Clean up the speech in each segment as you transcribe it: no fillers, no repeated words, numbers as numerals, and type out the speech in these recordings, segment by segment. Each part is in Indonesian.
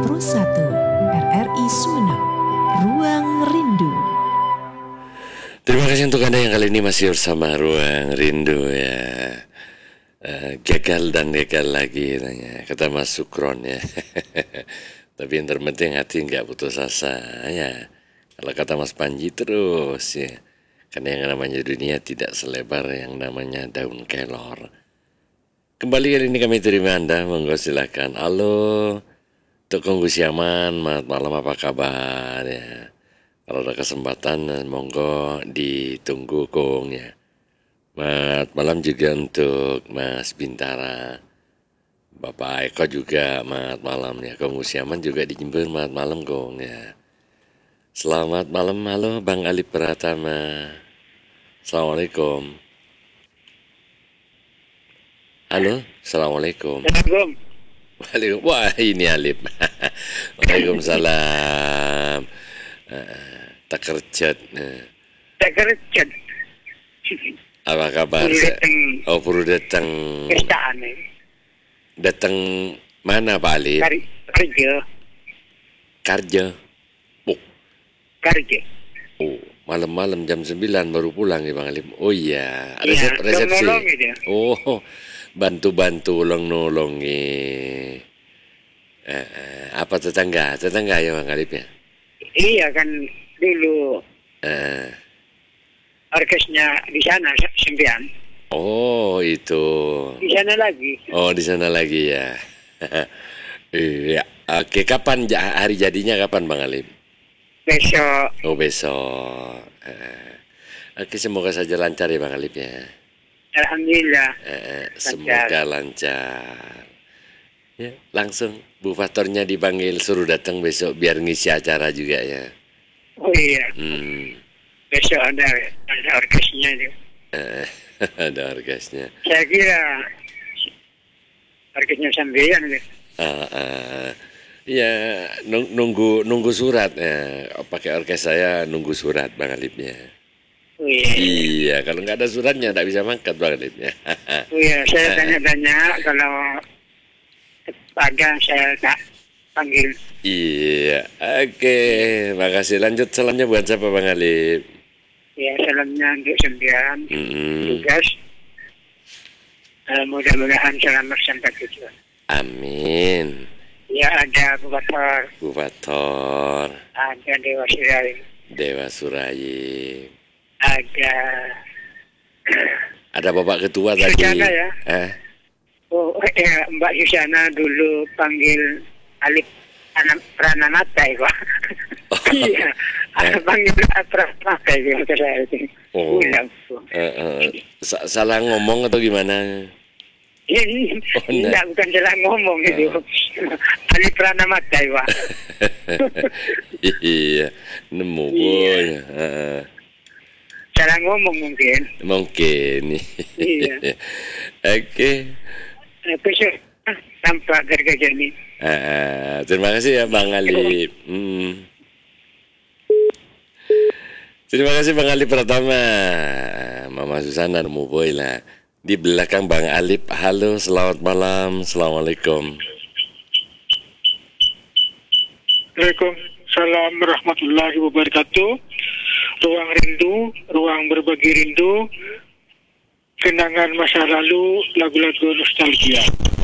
RRI Sumeneb, Ruang Rindu. Terima kasih untuk Anda yang kali ini masih bersama Ruang Rindu ya. Gagal dan gagal lagi kata Mas Sukron ya. Tapi yang terpenting hati nggak putus asa ya. Kalau kata Mas Panji terus ya. Karena yang namanya dunia tidak selebar yang namanya daun kelor. Kembali kali ini kami terima Anda, monggo silakan. Halo, Tukang Gusiaman, malam apa kabar ya? Kalau ada kesempatan, monggo ditunggu Kong ya. Selamat malam juga untuk Mas Bintara. Bapak Eko juga selamat malam ya. Kong Gusiaman juga di Jember selamat malam Kong ya. Selamat malam, halo Bang Ali Pratama. Assalamualaikum. Halo, Assalamualaikum. Waalaikumsalam. Wah ini Alip. Waalaikumsalam. Tak kerjat. Tak kerjat. Apa kabar? Oh perlu datang. Kestaan. Datang mana Pak Alip? Kerja. Kerja. Oh. Kerja. Oh, malam-malam jam 9 baru pulang ya Bang Alip. Oh iya, Iya, resepsi. gitu. Oh, bantu-bantu nolong apa tetangga ya Bang Alip ya? Iya kan dulu orkesnya di sana sembilan. Oh itu. Di sana lagi. Oh di sana lagi ya. Iya. Oke, kapan hari jadinya kapan Bang Alip? Besok. Oh besok. Oke, semoga saja lancar ya Bang Alip ya. Alhamdulillah. Semoga lancar. Ya, langsung Bu Faktornya dipanggil suruh datang besok biar ngisi acara juga ya. Oh iya. Besok ada orkesnya itu. Ada orkesnya. Saya kira orkesnya sambian itu. Ya nunggu surat ya. Pakai orkes saya nunggu surat Bang Alipnya. Oh, iya. Iya, kalau nggak ada suratnya nggak bisa mangkat Bang Alipnya. Oh iya, saya tanya-tanya kalau ada saya tak panggil. Iya, oke. Makasih. Lanjut salamnya buat siapa Bang Alip? Ya, salamnya untuk sembilan tugas. Mudah-mudahan selamat sampai tujuan. Amin. Ya, ada Bu Fator. Ada Dewa Surayi. Ada Bapak Ketua tadi. Susana ya. Oh, Mbak Susana dulu panggil Alip Pranamata ya Pak. Oh. Iya, panggil Pranamata ya saya itu. Oh. Salah ngomong atau gimana? Tidak, bukan salah ngomong itu. Alip Pranamata ya Pak. Iya, nemu boy. Salah ngomong mungkin. Iya. Oke. Besok tampak gergaji ini. Terima kasih ya Bang Alip. Terima kasih Bang Alip pertama. Mama Susana nemu boy lah. Di belakang Bang Alip. Halo, selamat malam. Assalamualaikum. Waalaikumsalam warahmatullahi wabarakatuh. Ruang rindu, ruang berbagi rindu, kenangan masa lalu, lagu-lagu nostalgia.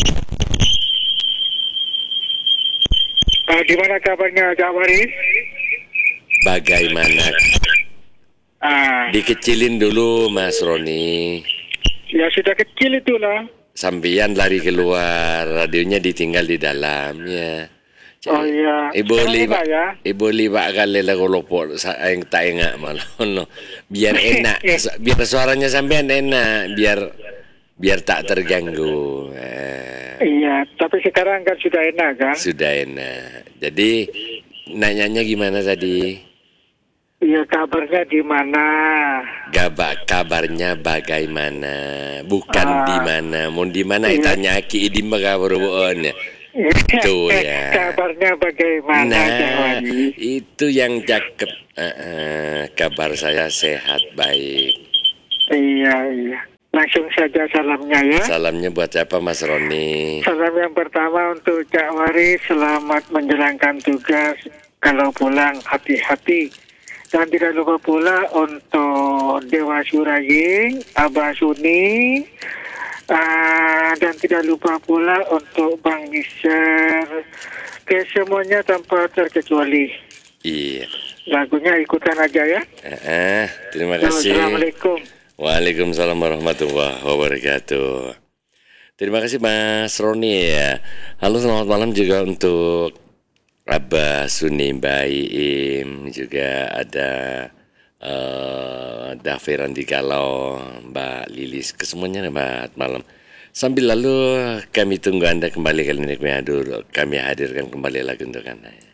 Gimana kabarnya Kak Waris? Bagaimana? Dikecilin dulu Mas Roni. Ya sudah kecil itulah. Sambian lari keluar, radionya ditinggal di dalamnya. Oh iya. Ibu liba kali lah kalau yang tak enggak malah no. Biar enak, biar suaranya sampean enak, biar tak terganggu. Iya, tapi sekarang kan sudah enak kan? Sudah enak. Jadi nanyanya gimana tadi? Iya, kabarnya di mana? Kabarnya bagaimana? Bukan di mana. Mau di mana? Iya. Tanya Ki Idim kabar ya. Itu ya. Kabarnya bagaimana? Nah, itu yang cakep. Kabar saya sehat baik. Iya. Langsung saja salamnya ya. Salamnya buat siapa Mas Roni? Salam yang pertama untuk Cak Waris, selamat menjalankan tugas. Kalau pulang hati-hati. Dan tidak lupa pula untuk Dewa Suraying, Abah Suni, dan tidak lupa pula untuk Bang Miser. Oke, semuanya tanpa terkecuali. Iya. Lagunya ikutan aja ya. Terima kasih. Assalamualaikum. Waalaikumsalam warahmatullahi wabarakatuh. Terima kasih Mas Roni ya. Halo, selamat malam juga untuk Abah Suni, Mbak Iim, juga ada Daveran Dikalau, Mbak Lilis, kesemuanya selamat malam. Sambil lalu kami tunggu Anda kembali kali ini, kami hadirkan kembali lagi untuk Anda.